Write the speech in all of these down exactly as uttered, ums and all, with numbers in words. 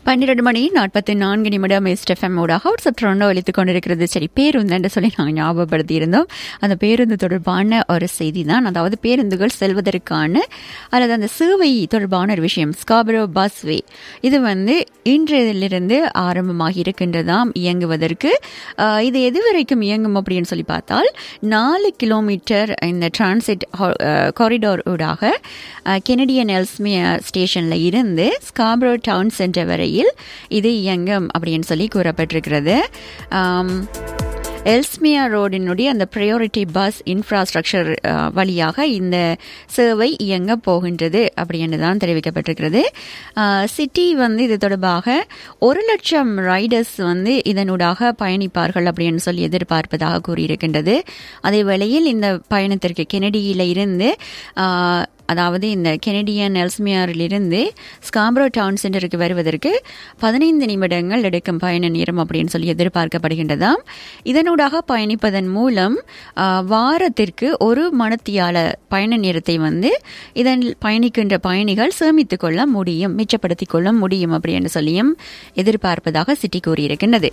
பன்னிரண்டு மணி நாற்பத்தி நான்கு நிமிடம் எஸ்எஃப்எம் ஊடாக வாட்ஸ்அப் ட்ரெண்டோ ஒலித்துக் கொண்டிருக்கிறது. சரி, பேருந்து என்று சொல்லி நாங்கள் ஞாபகப்படுத்தி இருந்தோம். அந்த பேருந்து தொடர்பான ஒரு செய்தி தான், அதாவது பேருந்துகள் செல்வதற்கான அல்லது அந்த சேவை தொடர்பான ஒரு விஷயம். ஸ்காபரோ பஸ்வே இது வந்து இன்றிலிருந்து ஆரம்பமாகி இருக்கின்றதாம் இயங்குவதற்கு. இது எது வரைக்கும் இயங்கும் அப்படின்னு சொல்லி பார்த்தால், நாலு கிலோமீட்டர் இந்த டிரான்சிட் காரிடோர் ஊடாக கெனடியன் எல்ஸ்மியர் ஸ்டேஷன்ல இருந்து ஸ்காபரோ டவுன் சென்டர் வரையில் இது இயங்கும் அப்படின்னு சொல்லி கூறப்பட்டிருக்கிறது. எல்ஸ்மியா ரோடினுடைய அந்த ப்ரையாரிட்டி பஸ் இன்ஃப்ராஸ்ட்ரக்சர் வழியாக இந்த சேவை இயங்க போகின்றது அப்படின்னு தான் தெரிவிக்கப்பட்டிருக்கிறது. சிட்டி வந்து இது தொடர்பாக ஒரு லட்சம் ரைடர்ஸ் வந்து இதனூடாக பயணிப்பார்கள் அப்படின்னு சொல்லி எதிர்பார்ப்பதாக கூறியிருக்கின்றது. அதே வேளையில் இந்த பயணத்திற்கு கெனடியில இருந்து அதாவது இந்த கெனடியன் எல்ஸ்மியரிலிருந்து ஸ்காபரோ டவுன் சென்டருக்கு வருவதற்கு பதினைந்து நிமிடங்கள் எடுக்கும் பயண நேரம் அப்படின்னு சொல்லி எதிர்பார்க்கப்படுகின்றதாம். இதனூடாக பயணிப்பதன் மூலம் வாரத்திற்கு ஒரு மணித்தியால பயண நேரத்தை வந்து இதன் பயணிக்கின்ற பயணிகள் சேமித்துக் கொள்ள முடியும், மிச்சப்படுத்திக் கொள்ள முடியும் அப்படின்னு சொல்லியும் எதிர்பார்ப்பதாக சிட்டி கூறியிருக்கின்றது.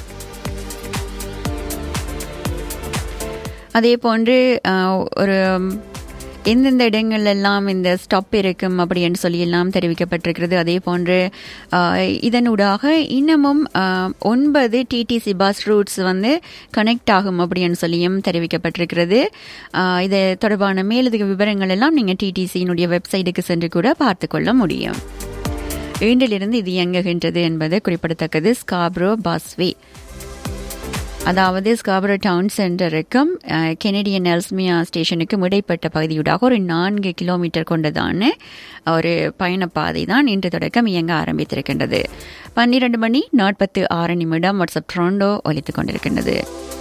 அதே போன்று ஒரு எந்தெந்த இடங்கள் எல்லாம் இந்த ஸ்டாப் இருக்கும் அப்படின்னு சொல்லி எல்லாம் தெரிவிக்கப்பட்டிருக்கிறது. அதே போன்று இதனூடாக இன்னமும் ஒன்பது டிடிசி பஸ் ரூட்ஸ் வந்து கனெக்ட் ஆகும் அப்படின்னு சொல்லியும் தெரிவிக்கப்பட்டிருக்கிறது. இது தொடர்பான மேலதிக விவரங்கள் எல்லாம் நீங்கள் டிடிசியினுடைய வெப்சைட்டுக்கு சென்று கூட பார்த்து கொள்ள முடியும். இன்றிலிருந்து இது இயங்குகின்றது என்பது குறிப்பிடத்தக்கது. ஸ்காபரோ பஸ்வே அதாவது ஸ்காபரோ டவுன் சென்டருக்கும் கெனடியன் எல்ஸ்மியா ஸ்டேஷனுக்கும் இடைப்பட்ட பகுதியூடாக ஒரு நான்கு கிலோமீட்டர் கொண்டதான ஒரு பயணப்பாதை தான் இன்று தொடக்கம் இயங்க ஆரம்பித்திருக்கின்றது. பன்னிரண்டு மணி நாற்பத்தி ஆறு நிமிடம் வாட்ஸ்அப் ட்ரோண்டோ ஒலித்துக் கொண்டிருக்கின்றது.